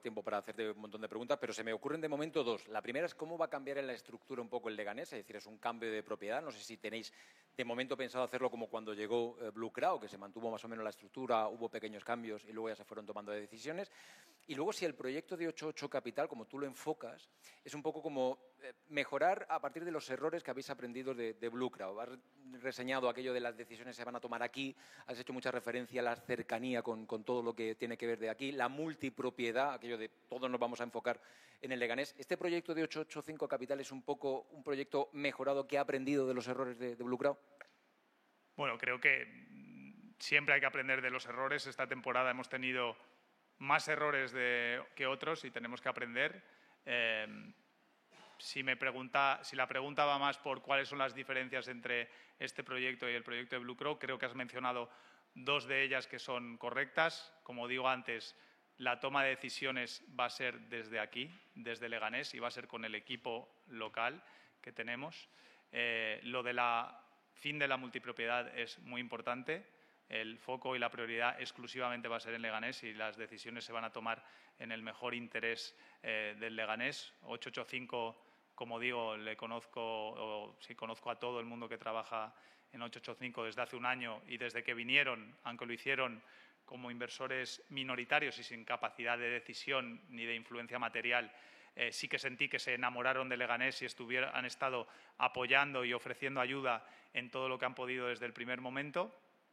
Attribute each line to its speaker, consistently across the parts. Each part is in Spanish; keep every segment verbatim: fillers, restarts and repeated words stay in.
Speaker 1: tiempo para hacerte un montón de preguntas, pero se me ocurren de momento dos. La primera es cómo va a cambiar en la estructura un poco el Leganés, es decir, es un cambio de propiedad. No sé si tenéis de momento pensado hacerlo como cuando llegó eh, Blue Crow, que se mantuvo más o menos la estructura, hubo pequeños cambios y luego ya se fueron tomando decisiones. Y luego si el proyecto de ochenta y ocho Capital, como tú lo enfocas, es un poco como eh, mejorar a partir de los errores que habéis aprendido de, de Blue Crow. Has reseñado aquello de las decisiones que se van a tomar aquí, has hecho mucha referencia a la cercanía con, con todo lo que tiene que ver de aquí, la multipropiedad, aquello de todos nos vamos a enfocar en el Leganés. ¿Este proyecto de ochenta y cinco Capital es un poco un proyecto mejorado que ha aprendido de los errores de, de Blue Crow?
Speaker 2: Bueno, creo que siempre hay que aprender de los errores. Esta temporada hemos tenido más errores de, que otros y tenemos que aprender. Eh, si, me pregunta, si la pregunta va más por cuáles son las diferencias entre este proyecto y el proyecto de Blue Crow, creo que has mencionado dos de ellas que son correctas. Como digo antes, la toma de decisiones va a ser desde aquí, desde Leganés, y va a ser con el equipo local que tenemos. Eh, lo de la fin de la multipropiedad es muy importante. El foco y la prioridad exclusivamente va a ser en Leganés y las decisiones se van a tomar en el mejor interés eh, del Leganés. ochocientos ochenta y cinco, como digo, le conozco, o sí, conozco a todo el mundo que trabaja en ochocientos ochenta y cinco desde hace un año y desde que vinieron, aunque lo hicieron como inversores minoritarios y sin capacidad de decisión ni de influencia material, eh, sí que sentí que se enamoraron de Leganés y estuvieron, han estado apoyando y ofreciendo ayuda en todo lo que han podido desde el primer momento.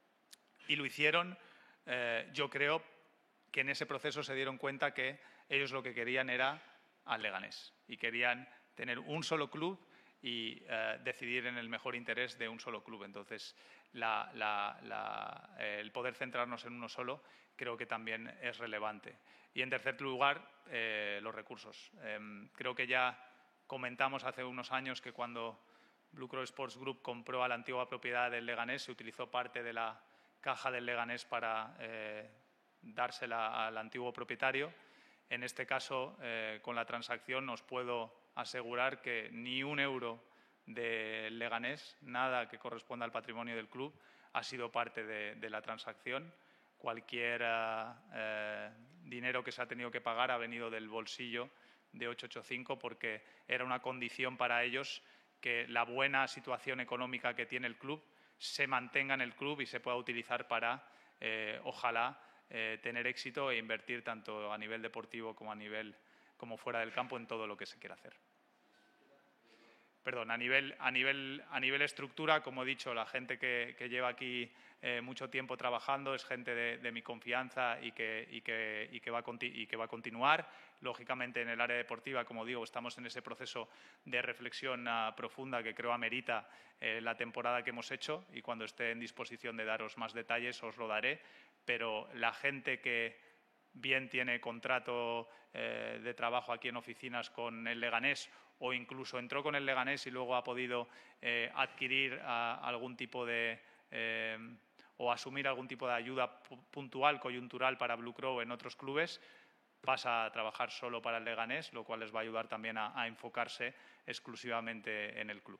Speaker 2: Y lo hicieron, eh, yo creo que en ese proceso se dieron cuenta que ellos lo que querían era al Leganés y querían tener un solo club y eh, decidir en el mejor interés de un solo club. Entonces, la, la, la, eh, el poder centrarnos en uno solo creo que también es relevante. Y en tercer lugar, eh, los recursos. Eh, creo que ya comentamos hace unos años que cuando Blue Crow Sports Group compró a la antigua propiedad del Leganés, se utilizó parte de la caja del Leganés para eh, dársela al antiguo propietario. En este caso, eh, con la transacción, os puedo asegurar que ni un euro del Leganés, nada que corresponda al patrimonio del club, ha sido parte de, de la transacción. Cualquier eh, dinero que se ha tenido que pagar ha venido del bolsillo de ochocientos ochenta y cinco porque era una condición para ellos que la buena situación económica que tiene el club se mantenga en el club y se pueda utilizar para, eh, ojalá, eh, tener éxito e invertir tanto a nivel deportivo como a nivel como fuera del campo en todo lo que se quiera hacer. Perdón, a nivel, a nivel, a nivel estructura, como he dicho, la gente que, que lleva aquí eh, mucho tiempo trabajando es gente de, de mi confianza y que, y, que, y, que va a y que va a continuar. Lógicamente, en el área deportiva, como digo, estamos en ese proceso de reflexión uh, profunda que creo amerita eh, la temporada que hemos hecho y cuando esté en disposición de daros más detalles os lo daré. Pero la gente que bien tiene contrato eh, de trabajo aquí en oficinas con el Leganés o incluso entró con el Leganés y luego ha podido eh, adquirir a, algún tipo de eh, o asumir algún tipo de ayuda puntual, coyuntural para Blue Crow en otros clubes, pasa a trabajar solo para el Leganés, lo cual les va a ayudar también a, a enfocarse exclusivamente en el club.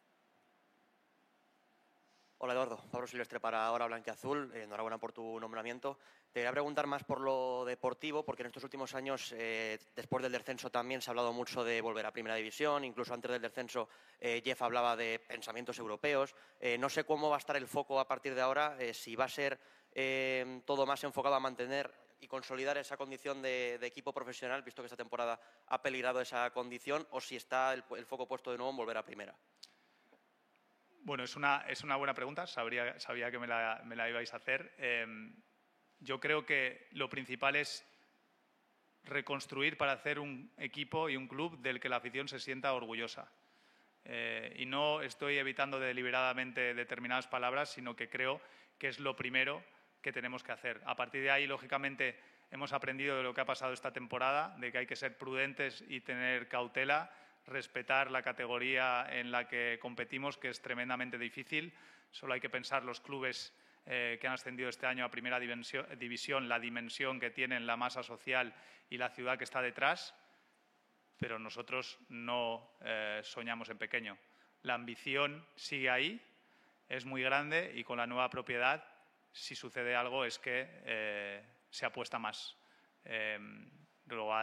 Speaker 3: Hola Eduardo, Pablo Silvestre para Hora Blanquiazul, eh, enhorabuena por tu nombramiento. Te voy a preguntar más por lo deportivo, porque en estos últimos años, eh, después del descenso también se ha hablado mucho de volver a Primera División, incluso antes del descenso eh, Jeff hablaba de pensamientos europeos. Eh, no sé cómo va a estar el foco a partir de ahora, eh, si va a ser eh, todo más enfocado a mantener y consolidar esa condición de, de equipo profesional, visto que esta temporada ha peligrado esa condición, o si está el, el foco puesto de nuevo en volver a Primera.
Speaker 2: Bueno, es una, es una buena pregunta, sabría, sabía que me la, me la ibais a hacer. Eh, yo creo que lo principal es reconstruir para hacer un equipo y un club del que la afición se sienta orgullosa. Eh, y no estoy evitando deliberadamente determinadas palabras, sino que creo que es lo primero que tenemos que hacer. A partir de ahí, lógicamente, hemos aprendido de lo que ha pasado esta temporada, de que hay que ser prudentes y tener cautela, respetar la categoría en la que competimos, que es tremendamente difícil. Solo hay que pensar los clubes eh, que han ascendido este año a Primera División, la dimensión que tienen, la masa social y la ciudad que está detrás. Pero nosotros no eh, soñamos en pequeño. La ambición sigue ahí, es muy grande y con la nueva propiedad, si sucede algo, es que eh, se apuesta más. Eh, luego